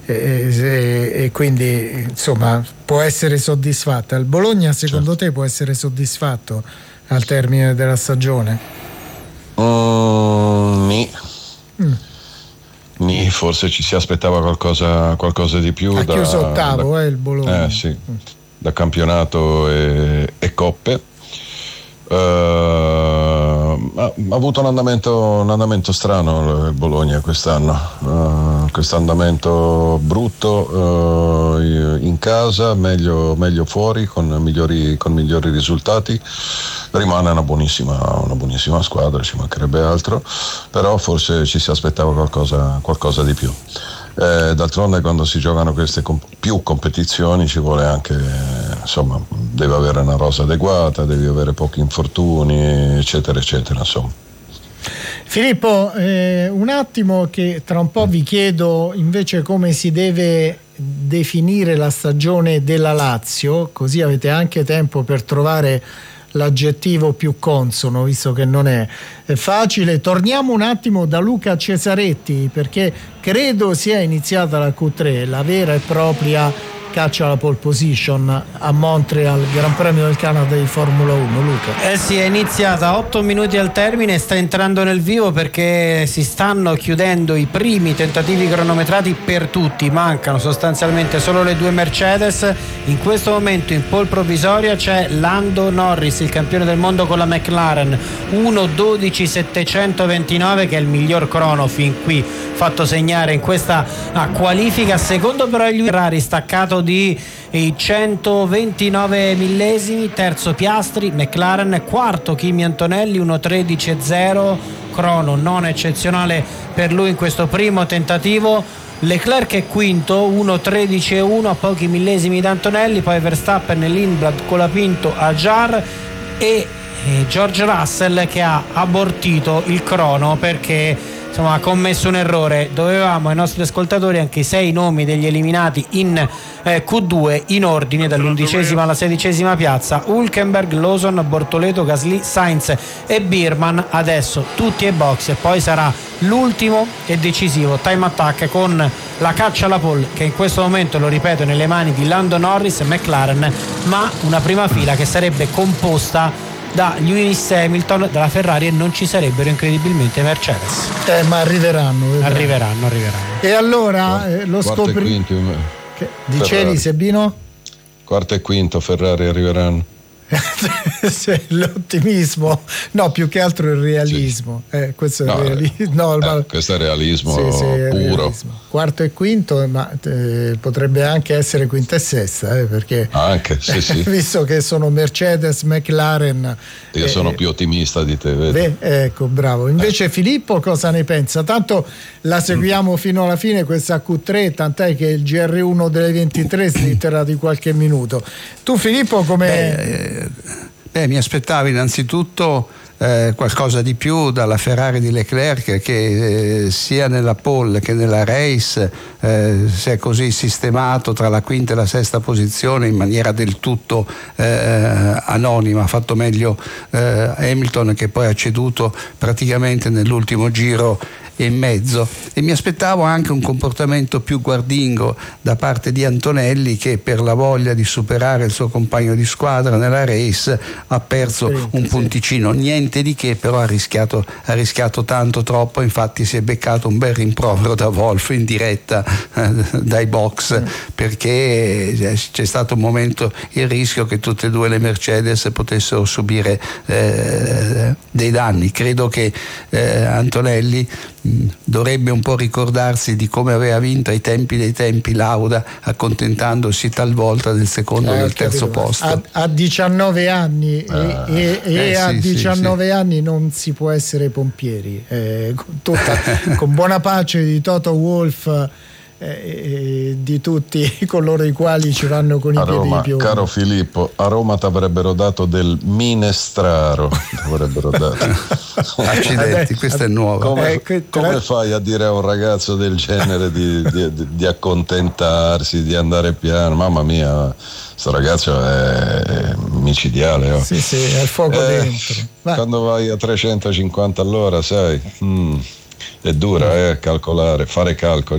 e quindi insomma può essere soddisfatta. Il Bologna secondo te può essere soddisfatto al termine della stagione? Forse ci si aspettava qualcosa di più. Ha chiuso ottavo il Bologna. Sì, da campionato e coppe. Ha avuto un andamento strano il Bologna quest'anno, questo andamento brutto in casa, meglio fuori con migliori risultati. Rimane una buonissima squadra, ci mancherebbe altro, però forse ci si aspettava qualcosa di più. D'altronde quando si giocano queste più competizioni ci vuole anche, insomma, deve avere una rosa adeguata, devi avere pochi infortuni, eccetera eccetera, insomma. Filippo, un attimo, che tra un po' vi chiedo invece come si deve definire la stagione della Lazio, così avete anche tempo per trovare l'aggettivo più consono, visto che non è facile. Torniamo un attimo da Luca Cesaretti, perché credo sia iniziata la Q3, la vera e propria caccia alla pole position a Montreal, Gran Premio del Canada di Formula 1. Luca. Sì, è iniziata 8 minuti al termine, sta entrando nel vivo perché si stanno chiudendo i primi tentativi cronometrati per tutti. Mancano sostanzialmente solo le due Mercedes. In questo momento in pole provvisoria c'è Lando Norris, il campione del mondo con la McLaren, 1:12.729, che è il miglior crono fin qui fatto segnare in questa qualifica. Secondo però il Ferrari, staccato di 129 millesimi. Terzo Piastri, McLaren. Quarto Kimi Antonelli, 1:13.0, crono non eccezionale per lui in questo primo tentativo. Leclerc è quinto, 1:13.1, a pochi millesimi da Antonelli. Poi Verstappen e Lindblad, Colapinto, Ajar e George Russell, che ha abortito il crono perché insomma ha commesso un errore. Dovevamo ai nostri ascoltatori anche i 6 nomi degli eliminati in Q2 in ordine dall'11ª alla 16ª piazza: Hülkenberg, Lawson, Bortoleto, Gasly, Sainz e Birman. Adesso tutti ai box e poi sarà l'ultimo e decisivo time attack con la caccia alla pole, che in questo momento, lo ripeto, nelle mani di Lando Norris e McLaren, ma una prima fila che sarebbe composta da Lewis Hamilton, dalla Ferrari, e non ci sarebbero incredibilmente Mercedes. Ma arriveranno. E allora lo scopri. Dicevi, Sebino? Quarto e quinto Ferrari arriveranno. L'ottimismo, no, più che altro il realismo. Sì. Questo è realismo. Questo è realismo puro. Realismo. Quarto e quinto, ma potrebbe anche essere quinta e sesta, perché anche sì. Visto che sono Mercedes, McLaren. Io sono più ottimista di te, vedi? Ecco, bravo. Invece Filippo cosa ne pensa? Tanto la seguiamo fino alla fine questa Q3, tant'è che il GR1 delle 23 slitterà di qualche minuto. Tu Filippo come... mi aspettavo innanzitutto qualcosa di più dalla Ferrari di Leclerc, che sia nella pole che nella race si è così sistemato tra la quinta e la sesta posizione in maniera del tutto anonima. Ha fatto meglio Hamilton, che poi ha ceduto praticamente nell'ultimo giro e mezzo, e mi aspettavo anche un comportamento più guardingo da parte di Antonelli, che per la voglia di superare il suo compagno di squadra nella race ha perso un punticino, niente di che, però ha rischiato tanto, troppo. Infatti si è beccato un bel rimprovero da Wolf in diretta dai box, perché c'è stato un momento il rischio che tutte e due le Mercedes potessero subire dei danni. Credo che Antonelli dovrebbe un po' ricordarsi di come aveva vinto ai tempi dei tempi Lauda, accontentandosi talvolta del secondo o del terzo posto. A 19 anni a 19 anni non si può essere pompieri, con buona pace di Toto Wolff di tutti coloro i quali ci vanno con i piedi di piombo. Caro Filippo, a Roma ti avrebbero dato del minestraro. Accidenti, questa è nuova. Come fai a dire a un ragazzo del genere di accontentarsi, di andare piano? Mamma mia, sto ragazzo è micidiale. Sì, è il fuoco dentro. Quando vai a 350 all'ora, sai, è dura calcolare, fare calcoli.